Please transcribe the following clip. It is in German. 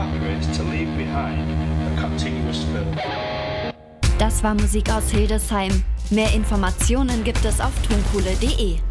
evaporate to leave behind a continuous film. Das war Musik aus Hildesheim. Mehr Informationen gibt es auf tonkohle.de.